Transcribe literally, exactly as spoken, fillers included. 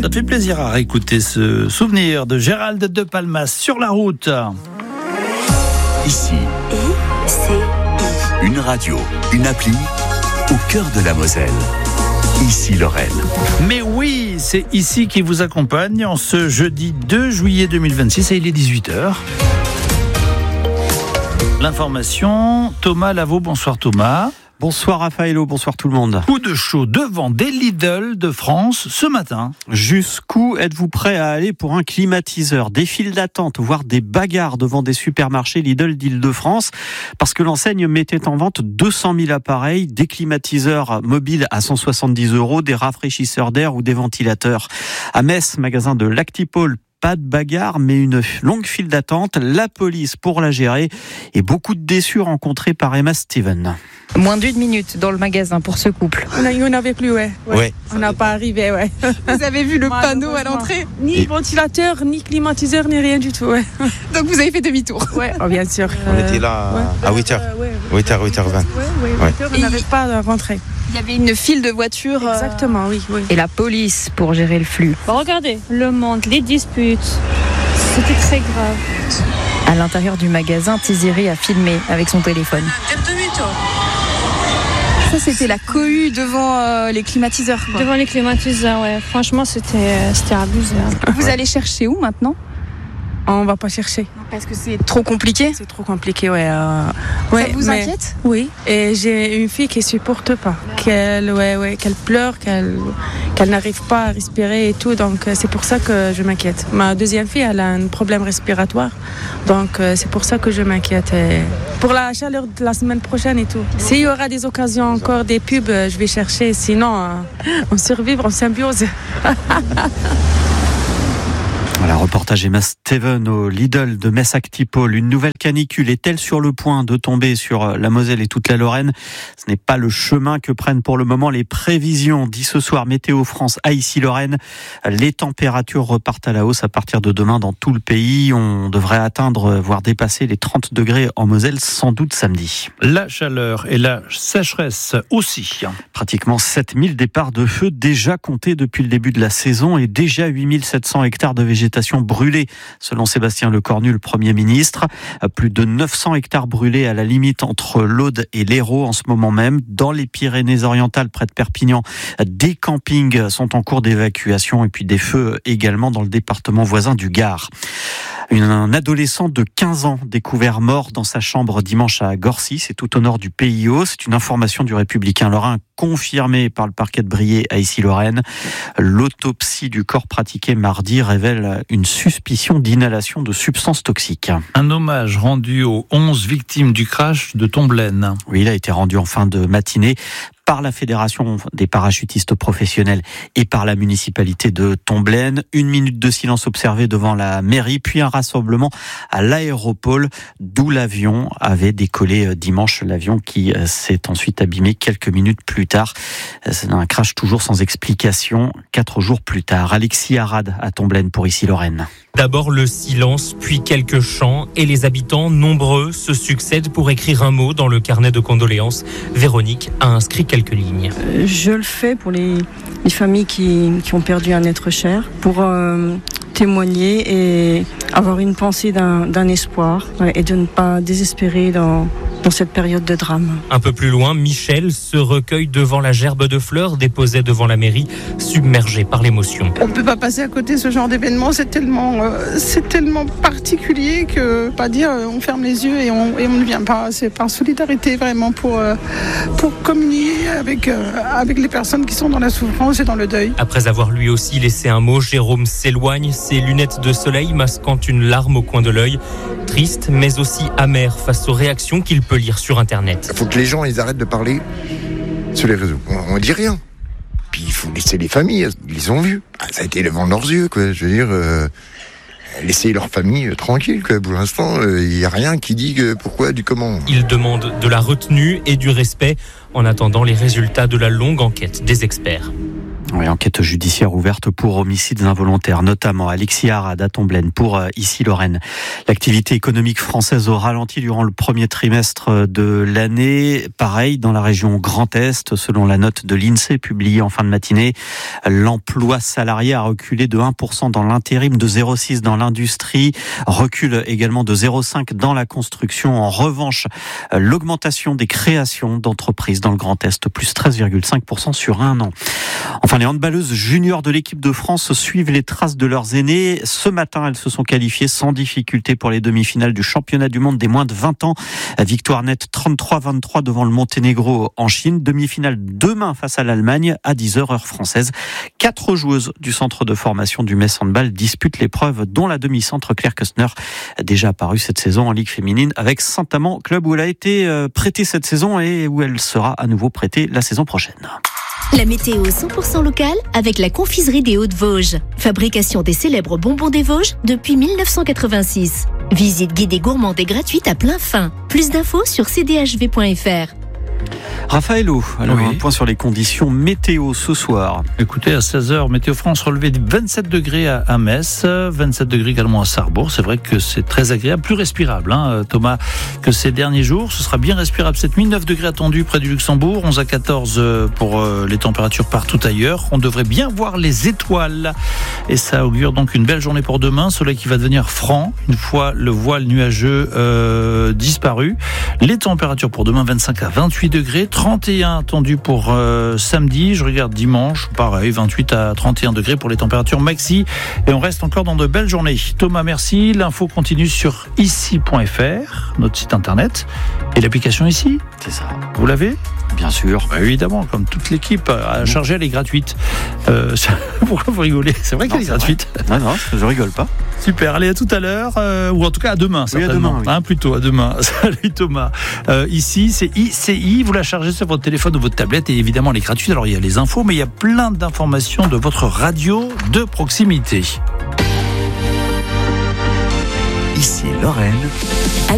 Ça te fait plaisir à réécouter ce souvenir de Gérald de Palmas sur la route. Ici, I C I. Une radio, une appli au cœur de la Moselle. Ici Lorraine. Mais oui, c'est Ici qui vous accompagne en ce jeudi deux juillet deux mille vingt-six et il est dix-huit heures. L'information, Thomas Lavaux. Bonsoir Thomas. Bonsoir Raphaëlo, bonsoir tout le monde. Coup de chaud devant des Lidl de France ce matin. Jusqu'où êtes-vous prêt à aller pour un climatiseur ? Des files d'attente, voire des bagarres devant des supermarchés Lidl d'Île-de-France, parce que l'enseigne mettait en vente deux cent mille appareils, des climatiseurs mobiles à cent soixante-dix euros, des rafraîchisseurs d'air ou des ventilateurs. À Metz, magasin de Lactipol, pas de bagarre, mais une longue file d'attente, la police pour la gérer et beaucoup de déçus rencontrés par Emma Steven. Moins d'une minute dans le magasin pour ce couple. On a, on avait plus, ouais. ouais. ouais. On n'a pas arrivé, ouais. Vous avez vu le panneau à l'entrée ? Ni ventilateur, ni climatiseur, ni rien du tout, ouais. Donc vous avez fait demi-tour ? Ouais, oh, bien sûr. On euh, était là ouais. à huit heures. Euh, ouais, ouais. huit heures, huit heures vingt. Ouais, ouais, ouais. huit heures, on n'avait pas à rentrer. Il y avait une file de voitures. Exactement, oui, oui. Et la police pour gérer le flux. Bon, regardez, le monde, les disputes, c'était très grave. À l'intérieur du magasin, Tiziri a filmé avec son téléphone. Ça, c'était la cohue devant euh, les climatiseurs, quoi. Devant les climatiseurs, ouais. Franchement, c'était, c'était abusé. Hein. Vous allez chercher où maintenant ? On va pas chercher. Parce que c'est trop compliqué ? C'est trop compliqué, ouais. Euh... Ça ouais, vous mais... inquiète ? Oui. Et j'ai une fille qui supporte pas. Qu'elle, ouais, ouais, qu'elle pleure, qu'elle, qu'elle n'arrive pas à respirer et tout. Donc, c'est pour ça que je m'inquiète. Ma deuxième fille, elle a un problème respiratoire. Donc, c'est pour ça que je m'inquiète. Et pour la chaleur de la semaine prochaine et tout. S'il y aura des occasions encore, des pubs, je vais chercher. Sinon, on survivre en symbiose. Voilà, reportage Emma Steven au Lidl de Metz-Actipol. Une nouvelle canicule est-elle sur le point de tomber sur la Moselle et toute la Lorraine ? Ce n'est pas le chemin que prennent pour le moment les prévisions. Dit ce soir Météo France à Issy-Lorraine. Les températures repartent à la hausse à partir de demain dans tout le pays. On devrait atteindre, voire dépasser les trente degrés en Moselle, sans doute samedi. La chaleur et la sécheresse aussi. Pratiquement sept mille départs de feu déjà comptés depuis le début de la saison et déjà huit mille sept cents hectares de végétation brûlée, selon Sébastien Lecornu, le Premier ministre. Plus de neuf cents hectares brûlés à la limite entre l'Aude et l'Hérault en ce moment même. Dans les Pyrénées-Orientales, près de Perpignan, des campings sont en cours d'évacuation et puis des feux également dans le département voisin du Gard. Un adolescent de quinze ans découvert mort dans sa chambre dimanche à Gorcy, c'est tout au nord du P I O. C'est une information du Républicain Lorrain confirmée par le parquet de Briey à Issy-Lorraine. L'autopsie du corps pratiquée mardi révèle une suspicion d'inhalation de substances toxiques. Un hommage rendu aux onze victimes du crash de Tomblaine. Oui, il a été rendu en fin de matinée par la Fédération des parachutistes professionnels et par la municipalité de Tomblaine. Une minute de silence observé devant la mairie, puis un rassemblement à l'aéropole, d'où l'avion avait décollé dimanche. L'avion qui s'est ensuite abîmé quelques minutes plus tard. C'est un crash toujours sans explication, quatre jours plus tard. Alexis Arad à Tomblaine pour Issy-Lorraine. D'abord le silence, puis quelques chants, et les habitants nombreux se succèdent pour écrire un mot dans le carnet de condoléances. Véronique a inscrit quelques lignes. Je le fais pour les, les familles qui, qui ont perdu un être cher, pour euh, témoigner et avoir une pensée d'un, d'un espoir, ouais, et de ne pas désespérer dans, dans cette période de drame. Un peu plus loin, Michel se recueille devant la gerbe de fleurs déposée devant la mairie, submergé par l'émotion. On ne peut pas passer à côté de ce genre d'événement, c'est tellement, euh, c'est tellement particulier que, pas dire, on ferme les yeux et on, et on ne vient pas. C'est par solidarité vraiment pour, euh, pour communier avec, euh, avec les personnes qui sont dans la souffrance et dans le deuil. Après avoir lui aussi laissé un mot, Jérôme s'éloigne, ses lunettes de soleil masquant une larme au coin de l'œil. Triste, mais aussi amer face aux réactions qu'il peut lire sur Internet. Il faut que les gens ils arrêtent de parler sur les réseaux. On ne dit rien. Puis il faut laisser les familles, ils les ont vus. Ah, ça a été devant leurs yeux, quoi. Je veux dire, euh, laisser leur famille euh, tranquille, quoi. Pour l'instant, il euh, n'y a rien qui dit que pourquoi, du comment. Il demande de la retenue et du respect. en attendant les résultats de la longue enquête des experts. Oui, enquête judiciaire ouverte pour homicides involontaires, notamment Alexis Arad à Tomblaine pour euh, ici Lorraine. L'activité économique française au ralenti durant le premier trimestre de l'année. Pareil, dans la région Grand Est, selon la note de l'INSEE publiée en fin de matinée, l'emploi salarié a reculé de un pour cent dans l'intérim, de zéro virgule six pour cent dans l'industrie, recule également de zéro virgule cinq pour cent dans la construction. En revanche, l'augmentation des créations d'entreprises dans le Grand Est, plus treize virgule cinq pour cent sur un an. Enfin, les handballeuses juniors de l'équipe de France suivent les traces de leurs aînés. Ce matin, elles se sont qualifiées sans difficulté pour les demi-finales du championnat du monde des moins de vingt ans. Victoire nette trente-trois à vingt-trois devant le Monténégro en Chine. Demi-finale demain face à l'Allemagne à dix heures heure française. Quatre joueuses du centre de formation du Metz Handball disputent l'épreuve, dont la demi-centre Claire Kustner, déjà apparue cette saison en Ligue féminine avec Saint-Amand, club où elle a été prêtée cette saison et où elle sera à nouveau prêtée la saison prochaine. La météo cent pour cent locale avec la confiserie des Hauts-de-Vosges. Fabrication des célèbres bonbons des Vosges depuis mille neuf cent quatre-vingt-six. Visite guidée gourmande et gratuite à plein fin. Plus d'infos sur c d h v point f r. Raphaël, alors oui. Un point sur les conditions météo ce soir. Écoutez, à seize heures, Météo France relevait vingt-sept degrés à Metz, vingt-sept degrés également à Sarrebourg. C'est vrai que c'est très agréable, plus respirable, hein, Thomas, que ces derniers jours. Ce sera bien respirable cette nuit. neuf degrés attendus près du Luxembourg, onze à quatorze pour les températures partout ailleurs. On devrait bien voir les étoiles. Et ça augure donc une belle journée pour demain. Soleil qui va devenir franc une fois le voile nuageux euh, disparu. Les températures pour demain, vingt-cinq à vingt-huit degrés. trente et un attendu pour euh, samedi. Je regarde dimanche, pareil, vingt-huit à trente et un degrés pour les températures maxi. Et on reste encore dans de belles journées. Thomas, merci. L'info continue sur ici point f r, notre site internet. Et l'application ici. C'est ça. Vous l'avez ? Bien sûr. Bah, évidemment, comme toute l'équipe à charger, elle est gratuite. Euh, pourquoi vous rigolez ? C'est vrai qu'elle est, est gratuite. Vrai. Non, non, je rigole pas. Super, allez, à tout à l'heure, euh, ou en tout cas à demain, certainement. Oui, à demain, oui. Hein, plutôt à demain. Salut Thomas. Euh, ici, c'est I C I, vous la chargez sur votre téléphone ou votre tablette, et évidemment, elle est gratuite. Alors, il y a les infos, mais il y a plein d'informations de votre radio de proximité. Ici Lorraine.